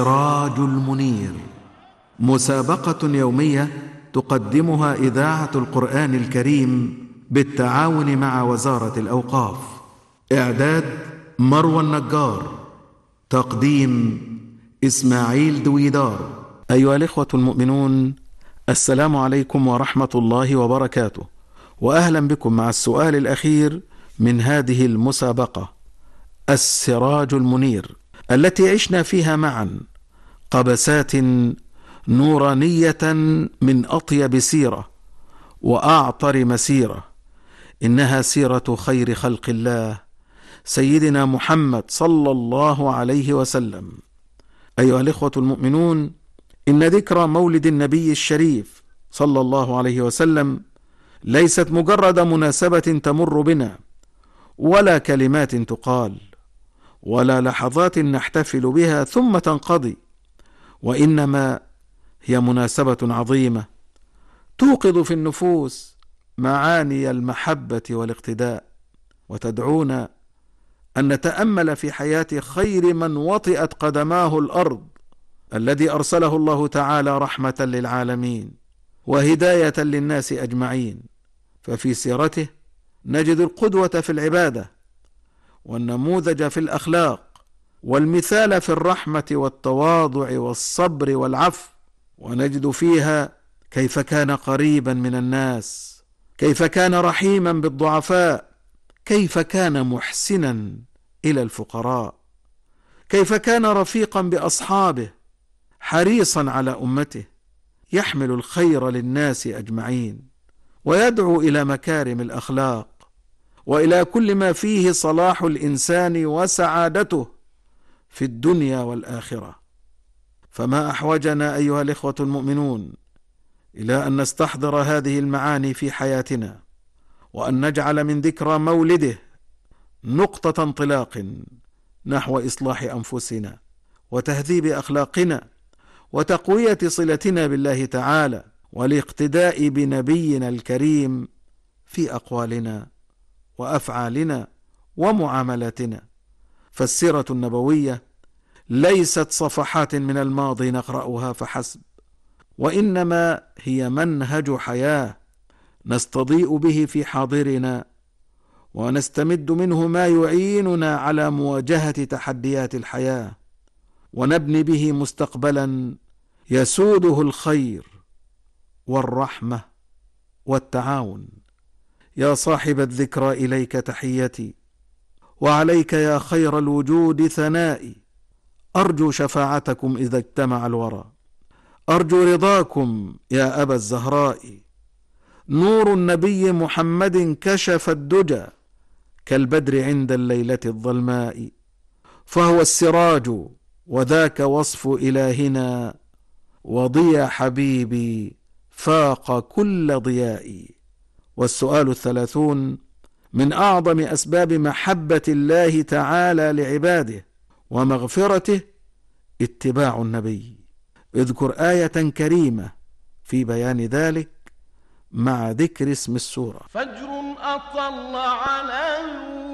السراج المنير، مسابقة يومية تقدمها إذاعة القرآن الكريم بالتعاون مع وزارة الأوقاف. إعداد مروى النجار، تقديم إسماعيل دويدار. أيها الإخوة المؤمنون، السلام عليكم ورحمة الله وبركاته، وأهلا بكم مع السؤال الأخير من هذه المسابقة، السراج المنير، التي عشنا فيها معا قبسات نورانية من أطيب سيرة وأعطر مسيرة. إنها سيرة خير خلق الله سيدنا محمد صلى الله عليه وسلم. أيها الإخوة المؤمنون، إن ذكرى مولد النبي الشريف صلى الله عليه وسلم ليست مجرد مناسبة تمر بنا، ولا كلمات تقال، ولا لحظات نحتفل بها ثم تنقضي، وإنما هي مناسبة عظيمة توقظ في النفوس معاني المحبة والاقتداء، وتدعونا أن نتأمل في حياة خير من وطئت قدماه الأرض، الذي أرسله الله تعالى رحمة للعالمين وهداية للناس أجمعين. ففي سيرته نجد القدوة في العبادة، والنموذج في الأخلاق، والمثال في الرحمة والتواضع والصبر والعفو، ونجد فيها كيف كان قريبا من الناس، كيف كان رحيما بالضعفاء، كيف كان محسنا إلى الفقراء، كيف كان رفيقا بأصحابه، حريصا على أمته، يحمل الخير للناس أجمعين، ويدعو إلى مكارم الأخلاق وإلى كل ما فيه صلاح الإنسان وسعادته في الدنيا والآخرة. فما أحوجنا أيها الإخوة المؤمنون إلى أن نستحضر هذه المعاني في حياتنا، وأن نجعل من ذكرى مولده نقطة انطلاق نحو إصلاح أنفسنا وتهذيب أخلاقنا وتقوية صلتنا بالله تعالى، والاقتداء بنبينا الكريم في أقوالنا وأفعالنا ومعاملاتنا. فالسيرة النبوية ليست صفحات من الماضي نقرأها فحسب، وإنما هي منهج حياة نستضيء به في حاضرنا، ونستمد منه ما يعيننا على مواجهة تحديات الحياة، ونبني به مستقبلا يسوده الخير والرحمة والتعاون. يا صاحب الذكرى إليك تحيتي، وعليك يا خير الوجود ثنائي. أرجو شفاعتكم إذا اجتمع الورى، أرجو رضاكم يا أبا الزهراء. نور النبي محمد كشف الدجى كالبدر عند الليلة الظلماء، فهو السراج وذاك وصف إلهنا، وضيا حبيبي فاق كل ضياء. والسؤال 30 من أعظم أسباب محبة الله تعالى لعباده ومغفرته اتباع النبي. اذكر آية كريمة في بيان ذلك مع ذكر اسم السورة. فجر أطل على